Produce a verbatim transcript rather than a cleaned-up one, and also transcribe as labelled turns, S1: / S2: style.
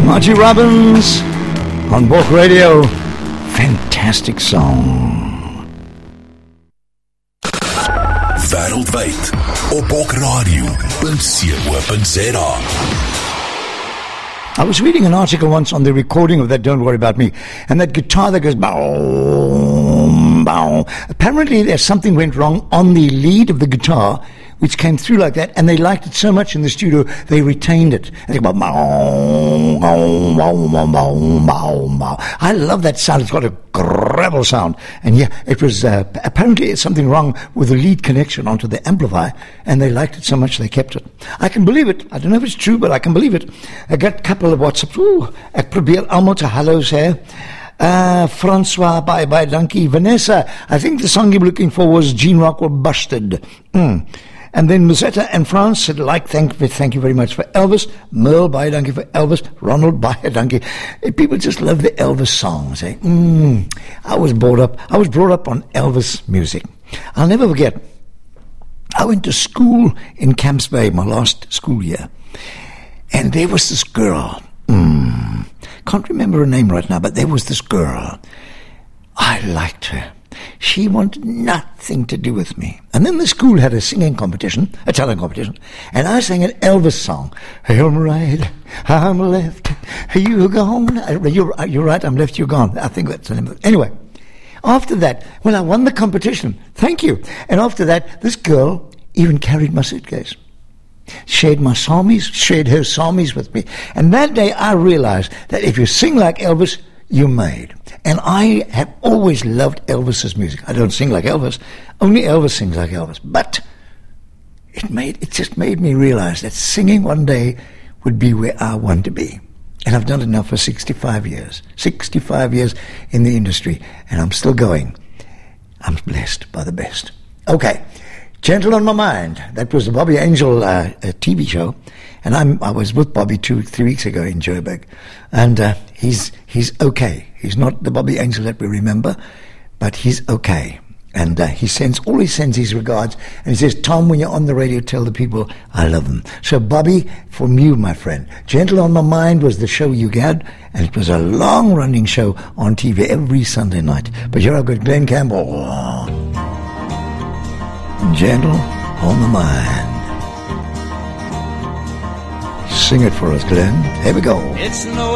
S1: Marty Robbins on Bork Radio. Fantastic song.
S2: Wêreldwyd op bork radio dot co dot za.
S1: I was reading an article once on the recording of that Don't Worry About Me, and that guitar that goes bow, bow. Apparently there's something went wrong on the lead of the guitar, which came through like that, and they liked it so much in the studio, they retained it. And they go, bow, bow, bow, bow, bow, bow, bow. I love that sound. It's got a gravel sound. And yeah, it was, uh, apparently it's something wrong with the lead connection onto the amplifier, and they liked it so much they kept it. I can believe it. I don't know if it's true, but I can believe it. I got a couple of WhatsApps. Ooh, ek probeer almal te hallo sê. Uh, Francois, bye bye, dankie. Vanessa, I think the song you were looking for was Gene Rockwell, Busted. Mm. And then Musetta and France said, like, thank, thank you very much for Elvis. Merle, bye, thank you for Elvis. Ronald, bye, thank you. People just love the Elvis songs. Eh? Mm. I was brought up, I was brought up on Elvis music. I'll never forget, I went to school in Camps Bay, my last school year. And there was this girl. Mm, can't remember her name right now, but there was this girl. I liked her. She wanted nothing to do with me. And then the school had a singing competition, a talent competition, and I sang an Elvis song. I'm right, I'm left, you're gone. You're, you're right, I'm left, you're gone. I think that's the name of it. Anyway, after that, well, I won the competition. Thank you. And after that, this girl even carried my suitcase. Shared my psalmies, shared her psalmies with me. And that day I realized that if you sing like Elvis, you're made. And I have always loved Elvis's music. I don't sing like Elvis. Only Elvis sings like Elvis. But it made it just made me realize that singing one day would be where I want to be. And I've done it now for sixty-five years. sixty-five years in the industry. And I'm still going. I'm blessed by the best. Okay. Gentle on My Mind. That was the Bobby Angel uh, a T V show. And I'm, I was with Bobby two, three weeks ago in Joburg. And uh, he's he's okay. He's not the Bobby Angel that we remember, but he's okay. And uh, he sends, always sends his regards. And he says, Tom, when you're on the radio, tell the people I love them. So, Bobby, from you, my friend, Gentle on My Mind was the show you had. And it was a long-running show on T V every Sunday night. But here I've got Glenn Campbell. Oh. Gentle on the Mind. Sing it for us, Glenn. Here we go.
S3: It's no